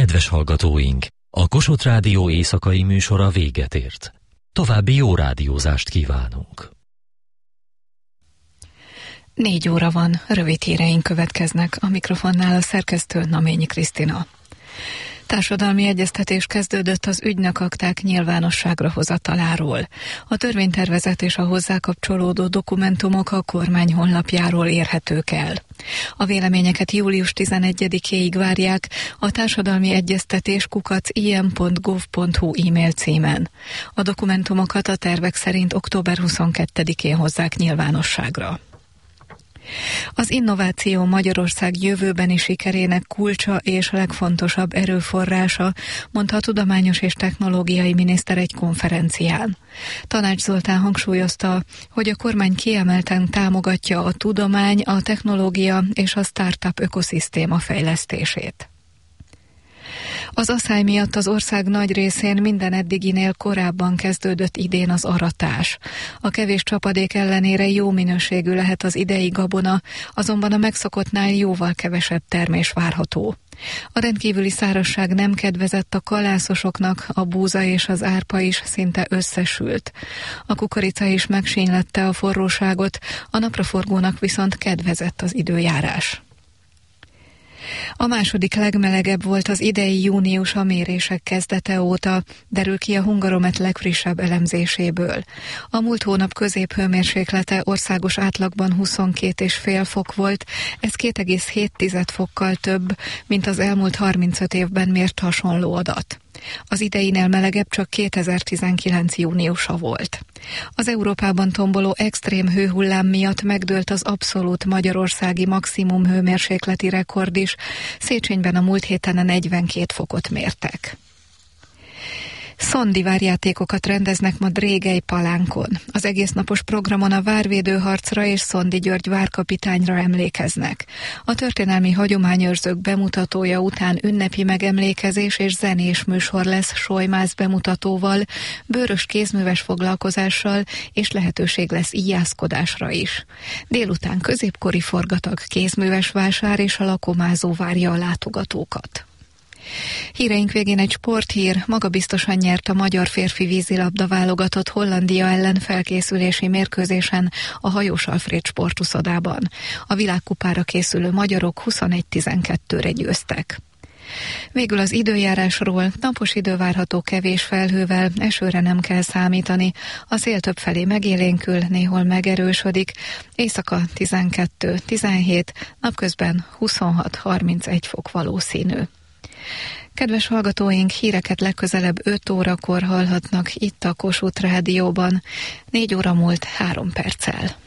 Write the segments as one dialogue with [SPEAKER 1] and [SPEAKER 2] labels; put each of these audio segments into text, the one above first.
[SPEAKER 1] Kedves hallgatóink, a Kossuth Rádió éjszakai műsora véget ért. További jó rádiózást kívánunk.
[SPEAKER 2] 4 óra van, rövid híreink következnek, a mikrofonnál a szerkesztő Naményi Krisztina. Társadalmi egyeztetés kezdődött az ügynökakták nyilvánosságra hozataláról. A törvénytervezet és a hozzá kapcsolódó dokumentumok a kormány honlapjáról érhetők el. A véleményeket július 11-éig várják a társadalmi egyeztetés @im.gov.hu e-mail címen. A dokumentumokat a tervek szerint október 22-én hozzák nyilvánosságra. Az innováció Magyarország jövőbeni sikerének kulcsa és legfontosabb erőforrása, mondta a tudományos és technológiai miniszter egy konferencián. Tanács Zoltán hangsúlyozta, hogy a kormány kiemelten támogatja a tudomány, a technológia és a startup ökoszisztéma fejlesztését. Az aszály miatt az ország nagy részén minden eddiginél korábban kezdődött idén az aratás. A kevés csapadék ellenére jó minőségű lehet az idei gabona, azonban a megszokottnál jóval kevesebb termés várható. A rendkívüli szárazság nem kedvezett a kalászosoknak, a búza és az árpa is szinte összesült. A kukorica is megsínylette a forróságot, a napraforgónak viszont kedvezett az időjárás. A második legmelegebb volt az idei június a mérések kezdete óta, derül ki a Hungaromet legfrissebb elemzéséből. A múlt hónap középhőmérséklete országos átlagban 22,5 fok volt, ez 2,7 fokkal több, mint az elmúlt 35 évben mért hasonló adat. Az ideinél melegebb csak 2019 júniusa volt. Az Európában tomboló extrém hőhullám miatt megdőlt az abszolút magyarországi maximum hőmérsékleti rekord is. Széchenyben a múlt héten 42 fokot mértek. Szondivárjátékokat rendeznek ma Drégely Palánkon. Az egésznapos programon a várvédőharcra és Szondi György várkapitányra emlékeznek. A történelmi hagyományőrzők bemutatója után ünnepi megemlékezés és zenés műsor lesz Solymász bemutatóval, bőrös kézműves foglalkozással, és lehetőség lesz íjászkodásra is. Délután középkori forgatag, kézműves vásár és a lakomázó várja a látogatókat. Híreink végén egy sporthír, magabiztosan nyert a magyar férfi vízilabda válogatott Hollandia ellen felkészülési mérkőzésen a Hajós Alfréd sportuszodában. A világkupára készülő magyarok 21-12-re győztek. Végül az időjárásról: napos idő várható kevés felhővel, esőre nem kell számítani, a szél többfelé megélénkül, néhol megerősödik, éjszaka 12-17, napközben 26-31 fok valószínű. Kedves hallgatóink, híreket legközelebb 5 órakor hallhatnak itt a Kossuth Rádióban. 4 óra múlt 3 perccel.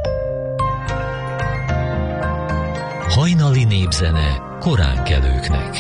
[SPEAKER 1] Hajnali népzene koránkelőknek.